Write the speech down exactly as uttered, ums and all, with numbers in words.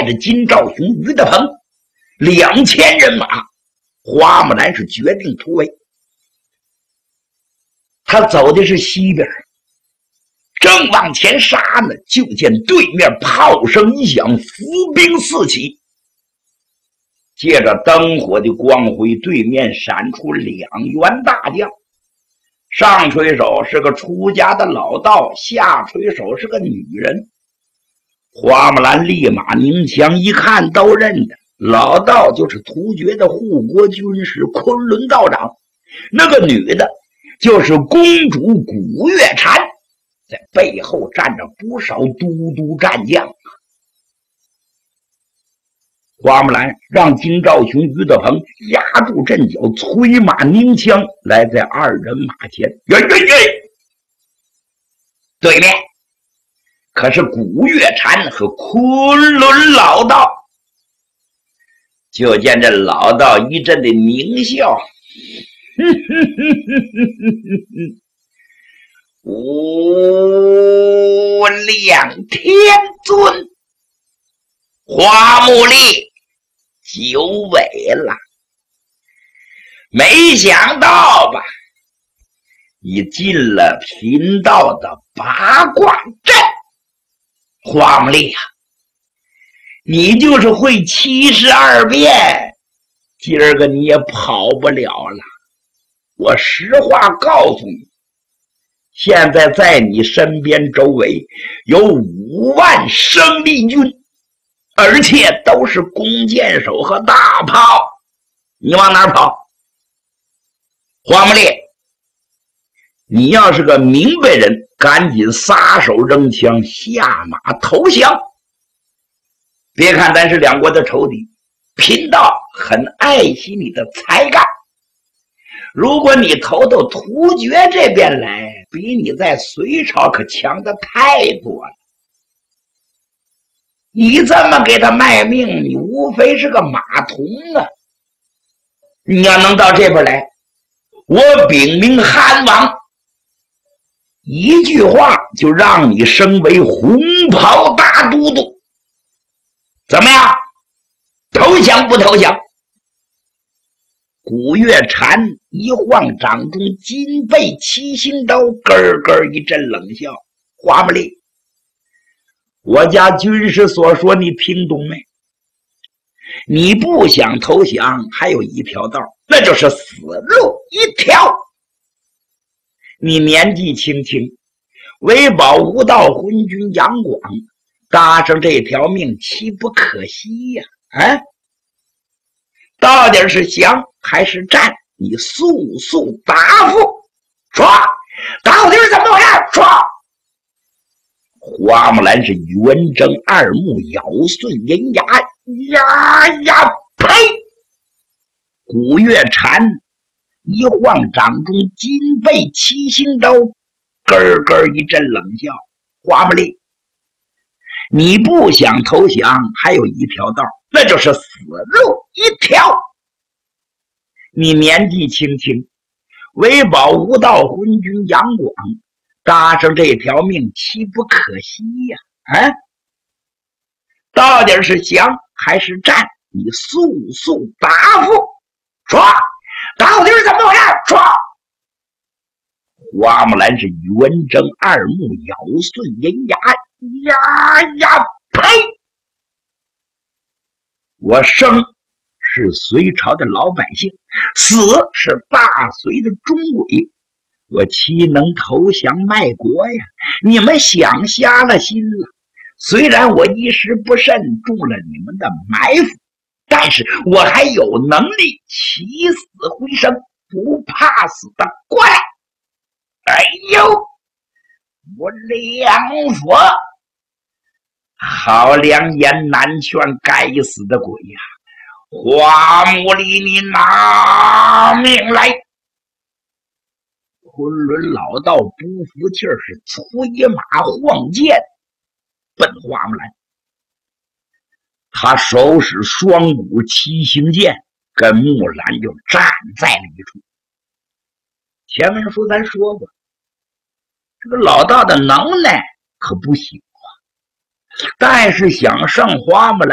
着金兆雄、于德鹏两千人马，花木兰是决定突围。他走的是西边，正往前杀呢，就见对面炮声一响，伏兵四起。借着灯火的光辉，对面闪出两员大将，上垂手是个出家的老道，下垂手是个女人。花木兰立马拧枪，一看都认得，老道就是突厥的护国军师昆仑道长，那个女的就是公主古月禅，在背后站着不少都督战将。花木兰让金兆雄、于德鹏压住阵脚，催马拧枪，来在二人马前。耶耶耶！对面可是古月禅和昆仑老道。就见这老道一阵的狞笑，哼哼哼哼哼哼哼，无量天尊，花木力久违了，没想到吧，你进了贫道的八卦阵。花木力啊，你就是会七十二变，今儿个你也跑不了了。我实话告诉你，现在在你身边周围有五万生力军，而且都是弓箭手和大炮，你往哪儿跑？花木力，你要是个明白人，赶紧撒手扔枪，下马投降。别看咱是两国的仇敌，贫道很爱惜你的才干。如果你投到突厥这边来，比你在隋朝可强的太多了。你这么给他卖命，你无非是个马童啊！你要能到这边来，我禀明汉王，一句话就让你升为红袍大都督。怎么样？投降不投降？古月禅一晃掌中金背七星刀，咯咯一阵冷笑。花木力，我家军师所说你听懂没？你不想投降，还有一条道，那就是死路一条。你年纪轻轻，为保无道昏君杨广，搭上这条命岂不可惜呀、啊？啊，到底是降还是战？你速速答复！说，到底是怎么回事？说。花木兰是圆睁二目，咬碎银牙，呀呀！呸！古月禅一晃掌中金背七星刀，咯咯一阵冷笑。花木力，你不想投降，还有一条道，那就是死路一条。你年纪轻轻，为保无道昏君杨广，搭上这条命岂不可惜呀、啊？啊，到底是降还是战？你速速答复！说，到底是怎么回事？说。花木兰是圆睁二目，咬碎银牙，呀呀！呸！我生是隋朝的老百姓，死是大隋的忠鬼，我岂能投降卖国呀？你们想瞎了心了。虽然我一时不慎中了你们的埋伏，但是我还有能力起死回生，不怕死的过来。哎呦，我良佛，好良言难劝，该死的鬼呀、啊！花木力，你拿命来！昆仑老道不服气儿，是催马晃剑奔花木兰。他手使双股七星剑，跟木兰就站在了一处。前文书咱说过，这个老道的能耐可不行啊，但是想上花木兰